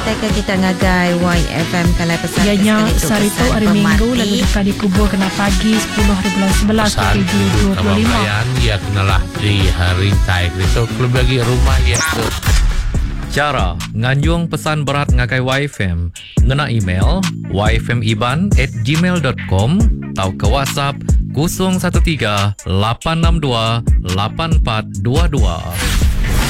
ke kita ngagai YFM kalai pesan. Ianya sarito hari Minggu lalu dekat dikubur kena pagi 10 hari bulan 11 pesan 7.25. Ya kenalah di hari tai itu klub bagi rumah ya tu. Cara nganjung pesan berat ngagai YFM ngena email yfmiban@gmail.com atau ke WhatsApp 013 862 8422.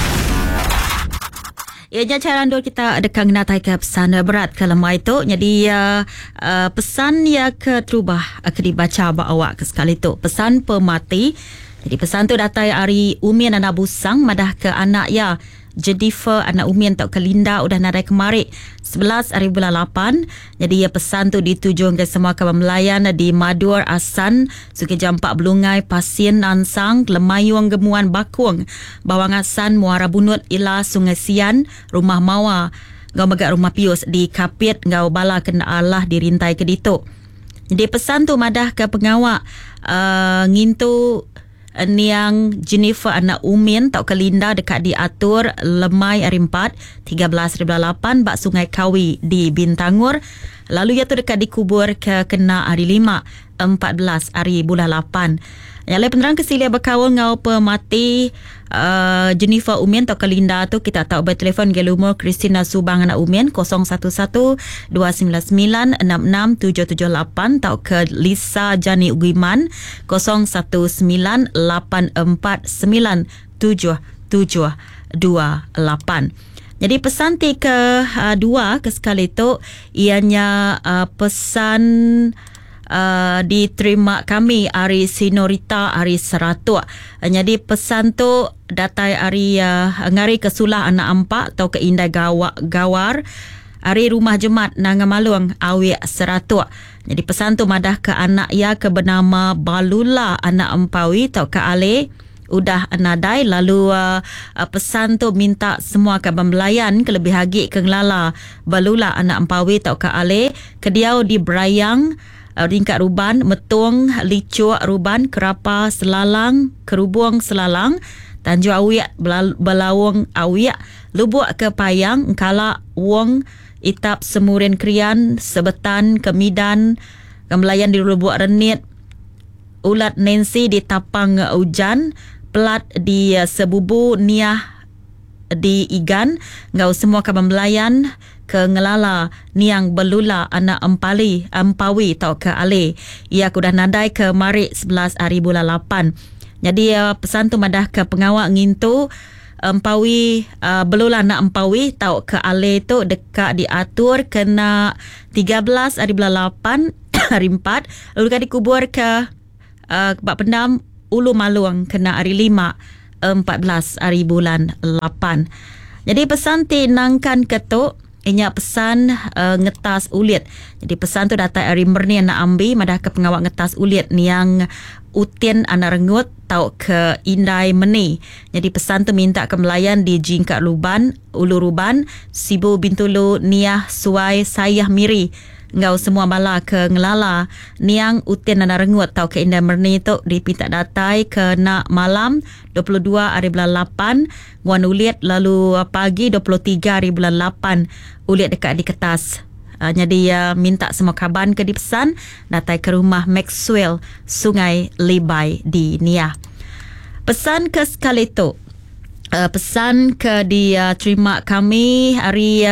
Ianya cara ando kita ada kang natai ke pesan berat ke lemah itu. Jadi pesan ya ke terubah ke dibaca ba awak ke sekali tu. Pesan pemati. Jadi pesan tu datai hari Umian anak busang madah ke anak ya Jennifer anak Umian tak ke Linda udah nadai kemari 11 hari bulan 8. Jadi ya pesan tu dituju ke semua kawan melayan di Madur Asan, Sungai Jampak Belungai, Pasien Nansang, Lemayuang Gemuan Bakung, Bawang Asan, Muara Bunut, Ila Sungai Sian, Rumah Mawa, Gau Megak Rumah Pius di Kapit, Gau Bala kena Allah dirintai ke dituk. Jadi pesan tu madah ke pengawak ngintu Niang Jennifer anak Umin tak ke Linda dekat diatur Lemai hari 4 13.8 bak Sungai Kawi di Bintangur. Lalu ia tu dekat dikubur ke kena hari 5 14 hari bulan 8. Yang lain penerang kesilia berkawal ngau pemati Jennifer Umin tak ke Linda tu kita tahu bertelefon gelumur Christina Subang anak Umin 011-299-66778 tak ke Lisa Jani Ugiman 019-849-9778. Jadi pesan ke dua ke sekali tu ianya pesan diterima kami hari Sinorita hari Seratuk. Jadi pesan tu datai hari ngari ke Sulah anak ampak atau ke Indai Gawar hari rumah Jemat Nangamalung Awik Seratuk. Jadi pesan tu madah ke anak ya ke bernama Balula anak Empawi atau ke Ale udah nadai. Lalu pesan tu minta semua ke pembelayan ke lebih hagi ke ngelala Balula anak Empawi atau ke Ale kediau di Brayang Ringkat Ruban, Metung, Licuk Ruban, Kerapa Selalang, Kerubung Selalang, Tanjung Awiak, Belawang Awiak, Lubuk ke Payang, Engkala Wong, Itap Semurin Krian, Sebetan, Kemidan, Kemelayan di Lubuk Renit, Ulat Nancy di Tapang Ujan, Pelat di Sebubu, Niah di Igan, ngau semua kawan melayan ke ngelala Niang Belula anak Empawi tau ke Ale. Ia aku dah nadai ke Marik 11 hari bulan 8. Jadi pesan tu madah ke pengawak ngintu Empawi Belula anak Empawi tau ke Ale tu dekat diatur kena 13 hari bulan 8 hari 4. Lalu kan dikubur ke Bak Pendam Ulu Maluang kena hari 5 14 hari bulan 8. Jadi pesan tinangkan ketuk inya pesan ngetas ulit. Jadi pesan tu datai hari Merni anak Ambi madah ke pengawak ngetas ulit niang Utin anak Rengut tau ke Indai Meni. Jadi pesan tu minta ke melayan di Jingkat Luban, Ulu Ruban, Sibu Bintulu, Niah Suai Sayah Miri. Ngau semua bala ke ngelala Niang Utin anak Rengut tau ke Indai Merni tu dipinta datai ke nak malam 22 hari bulan 8 Nguan ulit. Lalu pagi 23 hari bulan 8 ulit dekat di kertas. Jadi minta semua kaban ke dipesan datai ke rumah Maxwell Sungai Libai di Niah. Pesan ke sekali tu pesan ke dia terima kami hari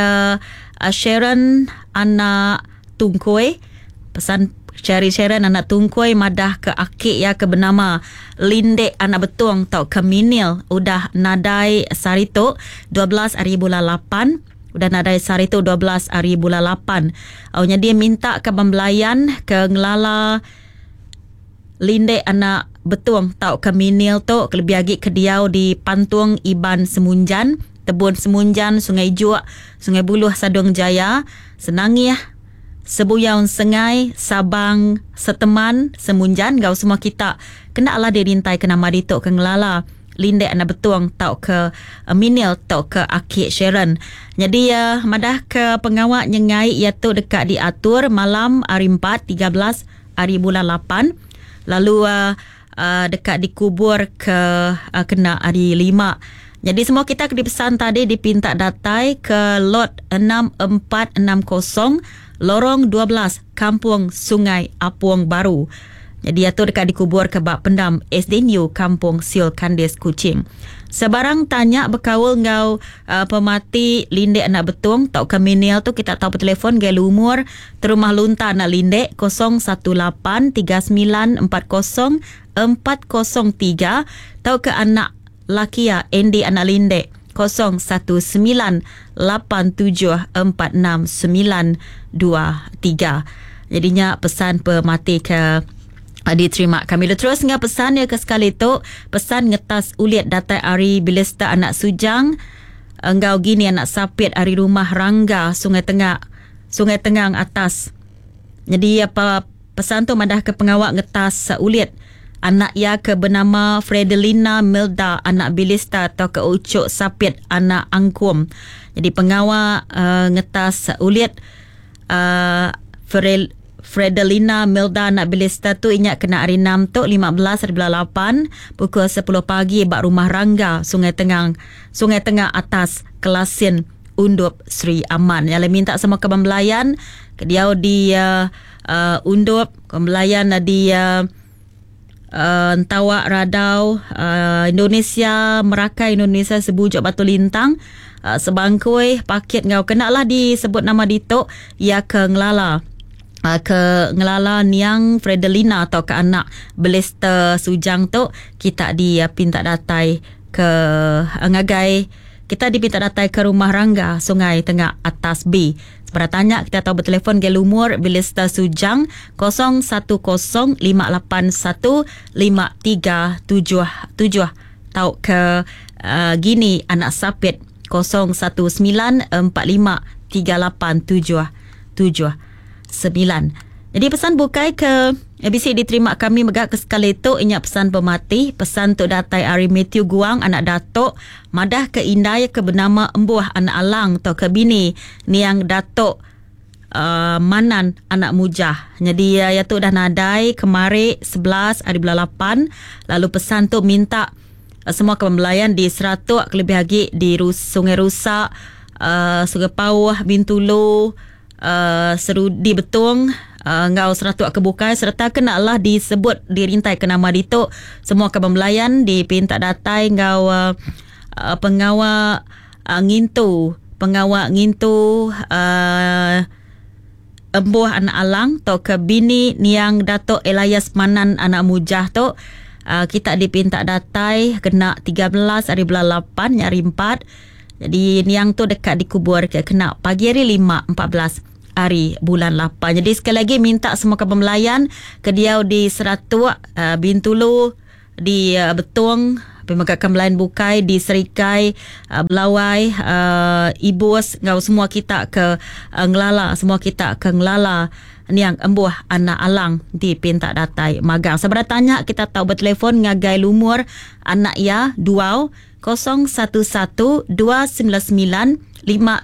Sharon anak Tungkoi. Pesan Sharon anak Tungkoi madah ke akik ya ke bernama Lindek anak Betung tau ke Minil udah nadai sarito 12 hari bulan 8. Udah nadai sarito 12 hari bulan 8. Awalnya dia minta ke pembelayan ke ngelala Lindek anak Betung tau ke Minil tu kelebih lagi ke diau di Pantung Iban Semunjan, Tebun Semunjan, Sungai Juak, Sungai Buluh Sadong Jaya, Senangih, Sebuyaun Sengai, Sabang, Seteman, Semunjan. Gau semua kita kena lah dirintai ke nama dituk ke ngelala Lindek anak Betung tau ke Minil tau ke Akik Sharon. Jadi madah ke pengawak nyengai iaitu dekat diatur malam hari 4 13 hari bulan 8. Lalu dekat dikubur ke kena hari 5 Jadi semua kita dipesan tadi dipinta datai ke lot 6460 Lorong 12 Kampung Sungai Apuang Baru. Jadi itu dekat dikubur ke bak pendam SDNU Kampung Siul Kandis Kuching. Sebarang tanya berkawal ngau pemati lindek anak betung tau keminil tu kita tahu telefon gaya umur terumah lunta anak lindek 0183940 403 tau ke anak lakia Endi anak lindek 01987469923. Jadinya pesan pemati ke diterima. Kami terus dengan pesan ya ke sekali tu. Pesan ngetas uliat datai ari bilista anak sujang. Enggau gini anak sapit ari rumah Rangga Sungai Tengah atas. Jadi apa pesan tu madah ke pengawak ngetas uliat anak ya ke bernama Fredelina Milda anak bilista atau ke ucuk sapit anak angkum. Jadi pengawak ngetas uliat Fredelina Milda anak bilista tu inyak kena hari 6 tu 15/8 pukul 10 pagi bak rumah Rangga Sungai Tengah atas Kelasin Undup Sri Aman. Yang minta semua kebembelayan ke dia di Undup kebembelayan di Entawak Radau Indonesia Merakai Indonesia Sebujuk Batu Lintang sebangkui paket ngau kenalah disebut nama ditok ya ke ngelala Niang Fredelina atau ke anak Belester Sujang tu kita dipinta datai ke ngagai kita dipinta datai ke rumah Rangga Sungai Tengah atas B. Pada tanya kita tahu bertelefon ke umur Belester Sujang 0115815377 tahu ke gini anak sapit 0194538779. Jadi pesan bukai ke ABC diterima kami megak ke sekali itu inyak pesan pemati pesan tu datai Ari Matthew Guang anak datuk madah ke indai ke bernama embuah anak alang atau ke bini niang datuk Manan anak mujah. Jadi ya tu dah nadai kemari 11 hari bulan 8 lalu pesan tu minta semua kepembelayan di Seratuk kelebih lagi di Sungai Rusak Sungai Pauh Bintulu Serudi Betung ngau Seratuk Kebukai serta kenalah disebut dirintai ke nama ditok semua kepembelayan dipinta datai ngau pengawak ngintu embuah anak alang to ke bini niang Datuk Elias Manan anak mujah tu kita dipinta datai kena 13 hari bulan 8 nyari 4. Jadi niang tu dekat dikubur ke kena pagi hari 5 14 hari bulan 8. Jadi sekali lagi minta semua kepembelayan ke dia di Seratuk Bintulu di Betung pemegakkan belayan bukai di Serikai Belawai Ibus ngau semua kita ke Ngelala niang embuah anak alang dipinta datai magang. Sebenarnya tanya kita tahu bertelefon ngagai lumur anak ya duau 011299555575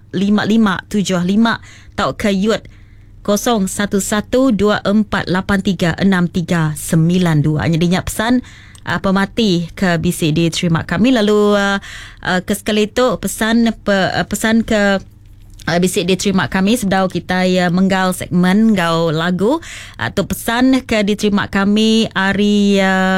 tau ke yut 0112483692. Jadinya pesan pemati ke BCD terima kami lalu ke sekali itu pesan ke BCD terima kami sedau kita menggal segmen gau lagu atau pesan ke diterima kami hari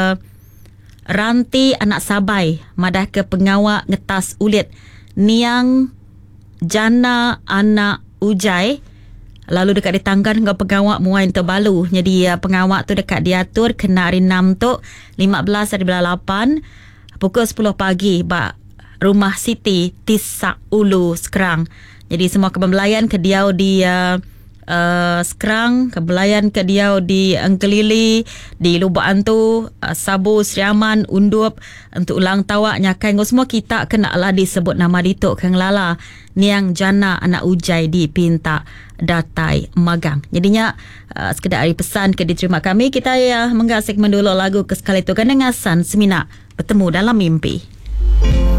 Ranti anak Sabai madah ke pengawak ngetas ulit niang Jana anak Ujai lalu dekat ditangkan ngau pengawak muain terbalu. Jadi pengawak tu dekat diatur kena hari 6 tu 15 hari bulan 8 pukul 10 pagi bak rumah Siti Tisak Ulu Sekerang. Jadi semua kepembelayan ke dia di Sekerang, kebelayan ke dia di Engkelili, di Lubak Antu, Sabu, Seriaman, Undup, untuk ulang tawak, nyakai, semua kita kena lah disebut nama ditok Kang Lala, niang Jana anak Ujai dipinta datai magang. Jadinya sekedar hari pesan ke diterima kami, kita menggak segmen dulu lagu ke sekali tu kan dengan San Semina bertemu dalam mimpi.